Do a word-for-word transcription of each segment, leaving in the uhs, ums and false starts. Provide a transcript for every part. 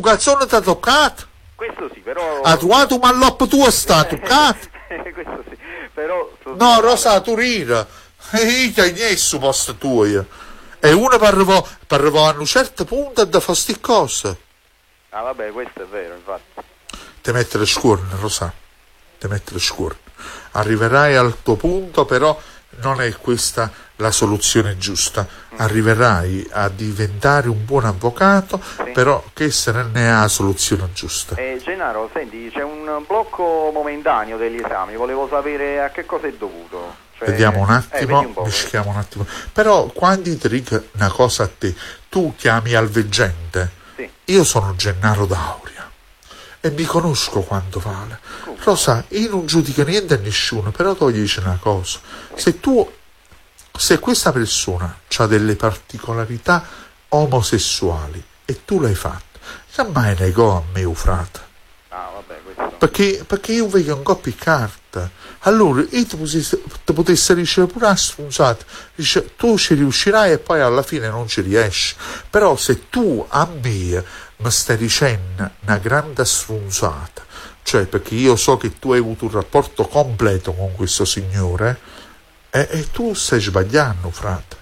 Cazzone ti ha toccato? Questo sì, però... Ha trovato un malloppo tuo sta toccato? Questo sì, però... No, Rosa, tu rira. E io ti ho posto tuo. E uno per arrivare a un certo punto da fare sti cose. Ah vabbè, questo è vero, infatti. Ti mettere scorne, Rosa. Ti mettere scorne. Arriverai al tuo punto, però non è questa la soluzione giusta. Arriverai a diventare un buon avvocato, sì. Però questa non è la soluzione giusta. Eh, Gennaro, senti, c'è un blocco momentaneo degli esami, volevo sapere a che cosa è dovuto. Cioè, vediamo un attimo, eh, un mischiamo un attimo. Però quando ti dico una cosa a te, tu chiami al veggente, sì. Io sono Gennaro D'Auria e mi conosco quanto vale. Come? Rosa, io non giudico niente a nessuno, però tu gli dici una cosa, se tu se questa persona ha delle particolarità omosessuali e tu l'hai fatto, non mai negò a me, frate. Ah, vabbè, questo... perché, perché io vedo un coppia di carta. Allora io ti potessi, ti potessi ricevere pure una sfrunciata, dice, tu ci riuscirai e poi alla fine non ci riesci. Però se tu a me mi stai dicendo una grande sfrunciata, cioè perché io so che tu hai avuto un rapporto completo con questo signore, E, e tu stai sbagliando, frate.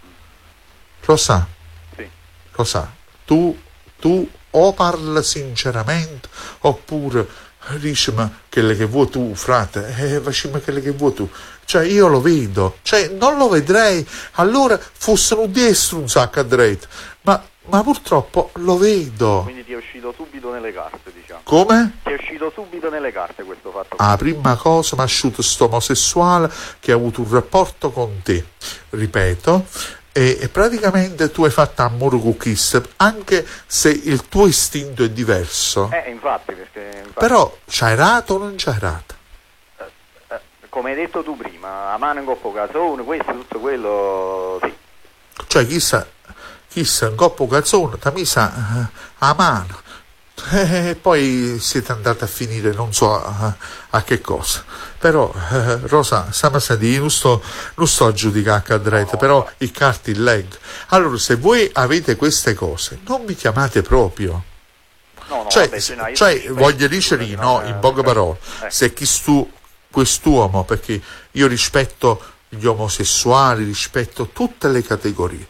Lo sa? Sì. Lo sa? Tu, tu o parli sinceramente oppure dici ma quelle che vuoi tu, frate, eh, facciamo quelle che vuoi tu. Cioè io lo vedo, cioè non lo vedrei, allora fossero dietro un sacco a dritto, ma, ma purtroppo lo vedo. Quindi ti è uscito subito nelle carte, diciamo. Come? Ti è uscito subito nelle carte questo fatto. La prima cosa mi ha asciutto sto omosessuale che ha avuto un rapporto con te, ripeto, e, e praticamente tu hai fatto amore con Kiss, anche se il tuo istinto è diverso. Eh, infatti, perché... Infatti... Però c'hai rato o non c'hai rato? Eh, eh, come hai detto tu prima, a mano in coppo cazzone, questo, tutto quello, sì. Cioè, chissà, chissà, un coppo cazzone, ti ha messa uh, a mano. E eh, poi siete andati a finire non so a, a che cosa, però eh, Rosa stiamo a dire, non sto, non sto a giudicare a dretto, no, però no. I carti leg. Allora se voi avete queste cose non mi chiamate proprio, no, no, cioè, vabbè, no, cioè voglio dire no, in poche parole, eh. Se chi stu, quest'uomo, perché io rispetto gli omosessuali, rispetto tutte le categorie,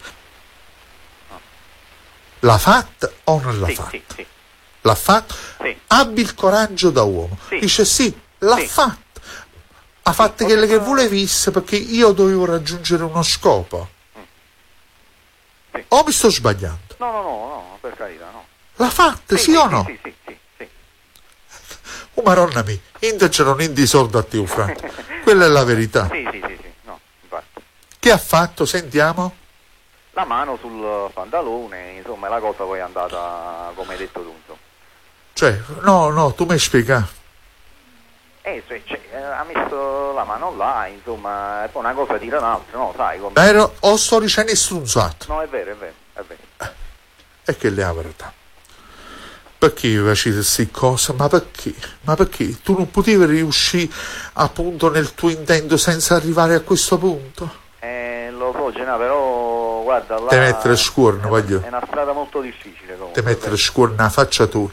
l'ha fatta o non l'ha sì, fatta? sì, sì. L'ha fatto? Sì. Abbi il coraggio da uomo. Sì. Dice sì, l'ha sì. fatto. Ha sì. fatto quelle che volevi perché io dovevo raggiungere uno scopo. Sì. O mi sto sbagliando? No, no, no, no, per carità, no. L'ha fatta, sì, sì, sì o sì, no? Sì, sì, sì, sì. Oh, maronna mia, inte c'erano indi soldi a te, frate. Quella è la verità. Sì, sì, sì, sì, no, infatti. Che ha fatto? Sentiamo. La mano sul pantalone, insomma, la cosa poi è andata come hai detto tu, insomma. Cioè, no, no, tu mi hai spiegato. Eh, cioè, cioè, ha messo la mano là, insomma, e poi una cosa tira l'altra, no, sai come... Vero? O sto dicendo strunzato? No, è vero, è vero, è vero. E che è la verità. Perché facete queste cose? Ma perché? Ma perché? Tu non potevi riuscire appunto nel tuo intento senza arrivare a questo punto? Eh, lo so, Gena, però guarda là... Te mettere scuorno, voglio. È una strada molto difficile comunque. Te mettere scuorno alla faccia tu.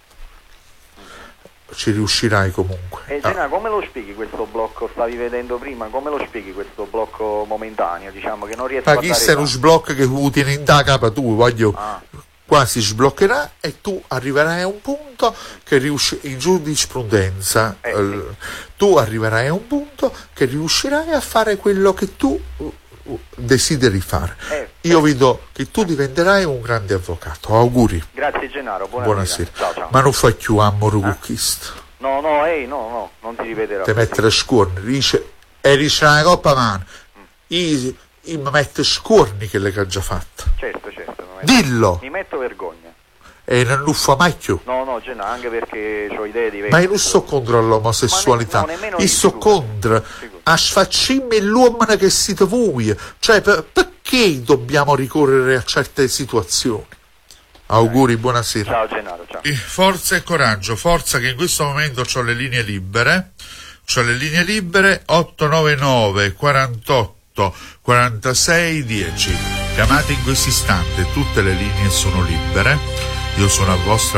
Ci riuscirai comunque. E eh, Gena, ah. come lo spieghi questo blocco? Stavi vedendo prima, come lo spieghi questo blocco momentaneo? Diciamo che non riesco a Ma chi sei uno sblocco che tu tieni in da capa tu, voglio. Ah. Qua si sbloccherà e tu arriverai a un punto che riusci- in giurisprudenza eh, sì. eh, tu arriverai a un punto che riuscirai a fare quello che tu uh, uh, desideri fare. Eh, Io eh. vedo che tu diventerai un grande avvocato. Auguri. Grazie Gennaro, buonasera. Buonasera. Ciao, ciao. Ma non fai più amore con questo. No, no, ehi, no, no, non ti ripeterò. Te mettere scorni, dice e dice una coppa mano. Mm. Io, io mi metto scorni che le che ha già fatto. Certo, certo. Dillo! Mi metto vergogna. E non fa mai più. No, no, Gena, anche perché ho idee diverse. Ma io non sto contro l'omosessualità. Ne, no, io sto contro a sfaccimmi l'uomo che siete voi. Cioè, per, perché dobbiamo ricorrere a certe situazioni? Auguri, buonasera. Ciao Gennaro, ciao. Forza e coraggio, forza che in questo momento ho le linee libere. Ho le linee libere otto nove nove quarantotto quarantasei dieci. Chiamate in questo istante, tutte le linee sono libere, io sono a vostra